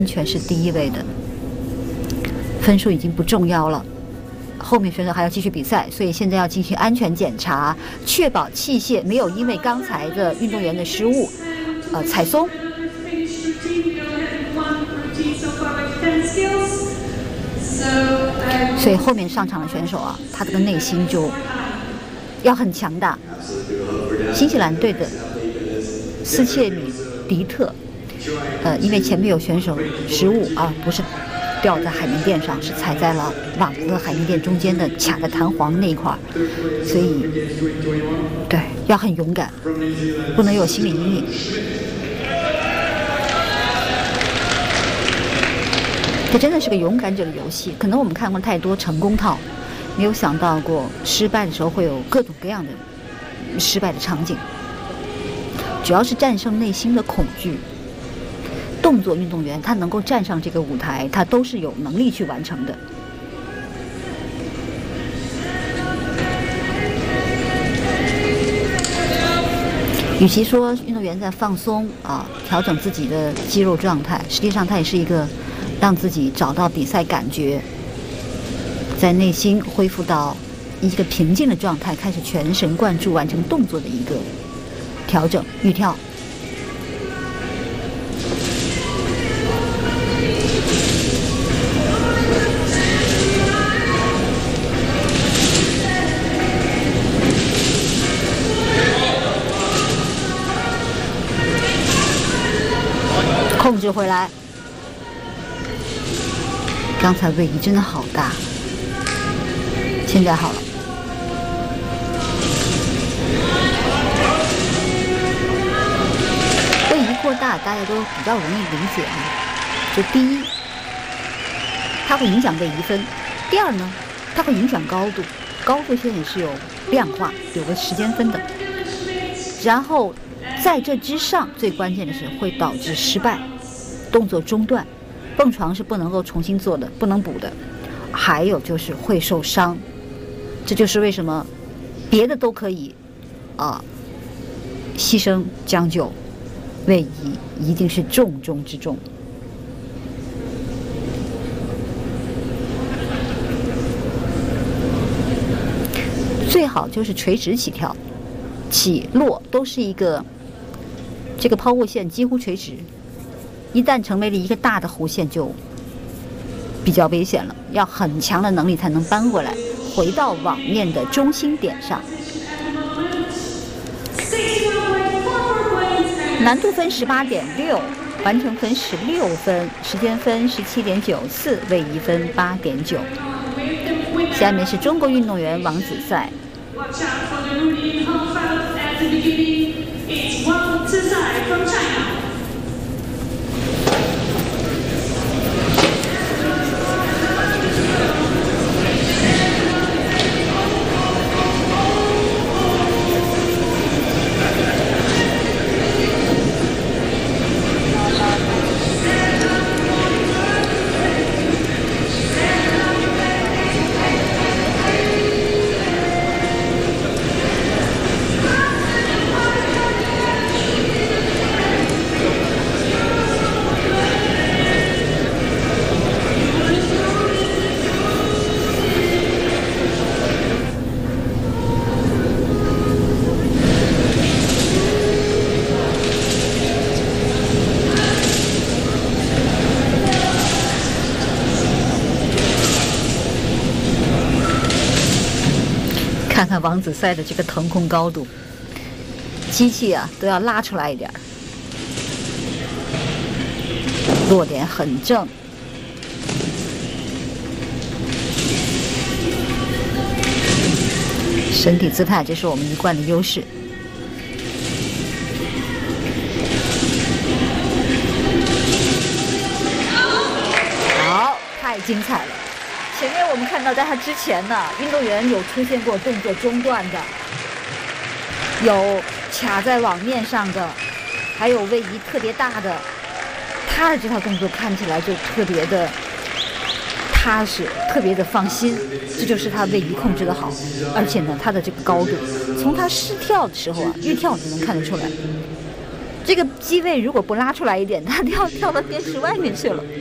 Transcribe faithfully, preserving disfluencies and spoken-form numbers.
安全是第一位的，分数已经不重要了。后面选手还要继续比赛，所以现在要进行安全检查，确保器械没有因为刚才的运动员的失误，呃，踩松。所以后面上场的选手啊，他这个内心就要很强大。新西兰队的斯切米迪特。 呃，因为前面有选手失误啊，不是掉在海绵垫上，是踩在了网子和海绵垫中间的卡的弹簧那一块，所以对要很勇敢，不能有心理阴影。这真的是个勇敢者的游戏。可能我们看过太多成功套，没有想到过失败的时候会有各种各样的失败的场景。主要是战胜内心的恐惧。 动作运动员他能够站上这个舞台，他都是有能力去完成的。与其说运动员在放松啊，调整自己的肌肉状态，实际上他也是一个让自己找到比赛感觉，在内心恢复到一个平静的状态，开始全神贯注完成动作的一个调整预跳。 控制回来，刚才位移真的好大，现在好了。位移过大，大家都比较容易理解啊。就第一，它会影响位移分；第二呢，它会影响高度，高度现在也是有量化，有个时间分的。然后在这之上，最关键的是会导致失败。 动作中断，蹦床是不能够重新做的，不能补的。还有就是会受伤，这就是为什么别的都可以啊牺牲将就，位移一定是重中之重。最好就是垂直起跳，起落都是一个这个抛物线几乎垂直。 一旦成为了一个大的弧线，就比较危险了。要很强的能力才能扳回来，回到网面的中心点上。难度分十八点六，完成分十六分，时间分十七点九四，位移分八点九。下面是中国运动员王子赛。 看看王子赛的这个腾空高度，机器啊都要拉出来一点，落点很正。身体姿态，这是我们一贯的优势。好，太精彩了！ 前面我们看到，在他之前呢，运动员有出现过动作中断的，有卡在网面上的，还有位移特别大的。他的这套动作看起来就特别的踏实，特别的放心。这就是他位移控制的好，而且呢，他的这个高度，从他失跳的时候啊，预跳就能看得出来。 这个机位如果不拉出来一点，它跳跳到电视外面去了。